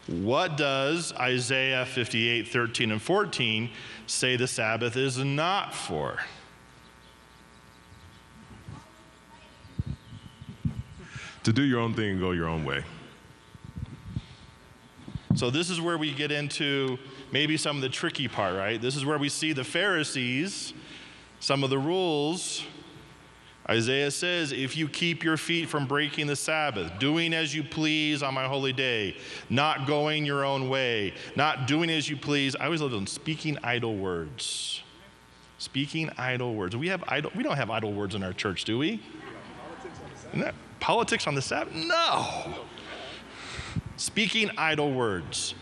What does Isaiah 58:13 and 14 say the Sabbath is not for? To do your own thing and go your own way. So this is where we get into maybe some of the tricky part, right? This is where we see the Pharisees, some of the rules. Isaiah says, if you keep your feet from breaking the Sabbath, doing as you please on my holy day, not going your own way, not doing as you please. I always love them, speaking idle words. Speaking idle words. We don't have idle words in our church, do we? Isn't that politics on the Sabbath? No. Speaking idle words.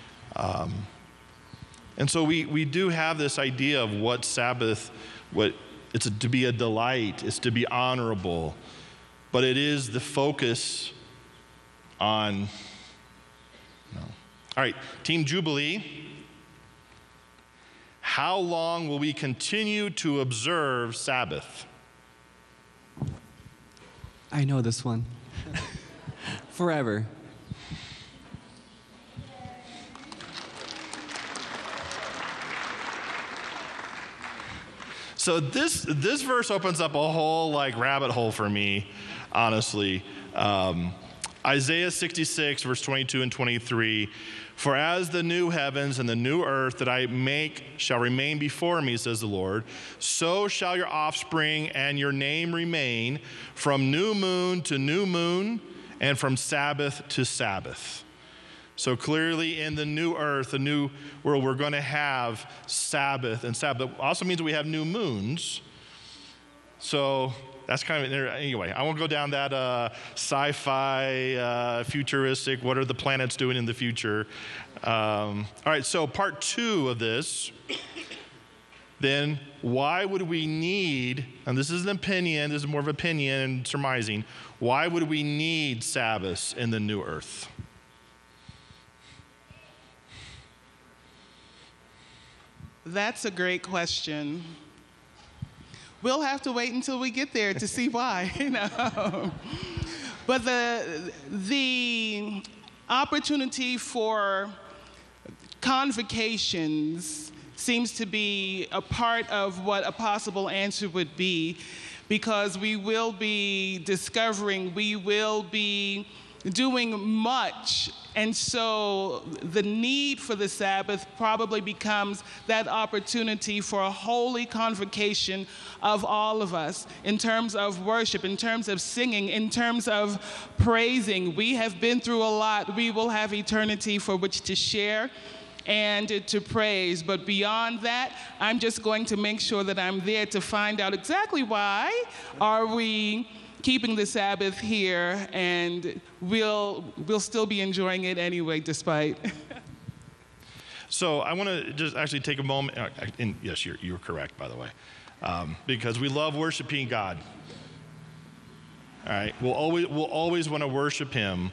And so we do have this idea of what Sabbath, it's to be a delight, it's to be honorable, but it is the focus on, no. All right, Team Jubilee. How long will we continue to observe Sabbath? I know this one. Forever. So this verse opens up a whole rabbit hole for me, honestly. Isaiah 66, verse 22 and 23. For as the new heavens and the new earth that I make shall remain before me, says the Lord, so shall your offspring and your name remain from new moon to new moon and from Sabbath to Sabbath. So clearly in the new earth, the new world, we're going to have Sabbath. And Sabbath also means we have new moons. So that's kind of, anyway, I won't go down that sci-fi, futuristic, what are the planets doing in the future. All right, so part 2 of this, then why would we need, and this is an opinion, this is more of opinion and surmising, why would we need Sabbaths in the new earth? That's a great question. We'll have to wait until we get there to see why, But the opportunity for convocations seems to be a part of what a possible answer would be, because we will be discovering, we will be doing much. And so the need for the Sabbath probably becomes that opportunity for a holy convocation of all of us in terms of worship, in terms of singing, in terms of praising. We have been through a lot. We will have eternity for which to share and to praise. But beyond that, I'm just going to make sure that I'm there to find out exactly why are we keeping the Sabbath here, and we'll still be enjoying it anyway, despite. So I want to just actually take a moment, and yes, you're correct, by the way, because we love worshiping God. All right, we'll always want to worship Him.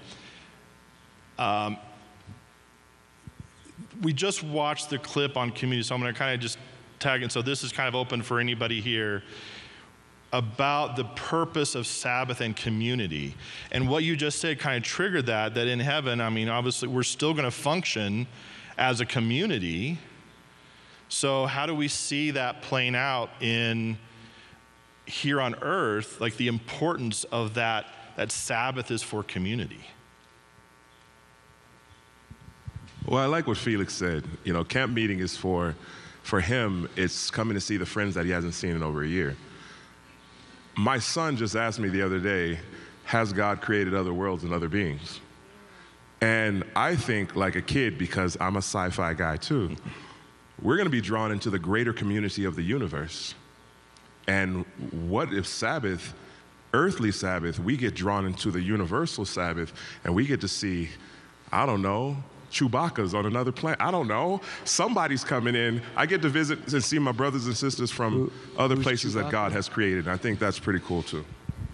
We just watched the clip on community, so I'm going to kind of just tag it. So this is kind of open for anybody here, about the purpose of Sabbath and community. And what you just said kind of triggered that in heaven, I mean, obviously we're still going to function as a community. So how do we see that playing out in here on earth, like the importance of that Sabbath is for community? Well, I like what Felix said. Camp meeting is for him, it's coming to see the friends that he hasn't seen in over a year. My son just asked me the other day, has God created other worlds and other beings? And I think like a kid, because I'm a sci-fi guy too, we're going to be drawn into the greater community of the universe. And what if Sabbath, earthly Sabbath, we get drawn into the universal Sabbath, and we get to see, I don't know, Chewbacca's on another planet. I don't know. Somebody's coming in. I get to visit and see my brothers and sisters from other places that God has created. I think that's pretty cool too.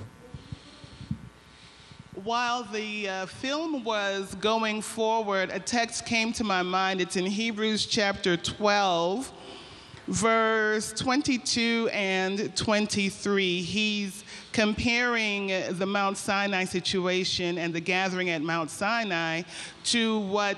While the film was going forward, a text came to my mind. It's in Hebrews chapter 12, verse 22 and 23. He's comparing the Mount Sinai situation and the gathering at Mount Sinai to what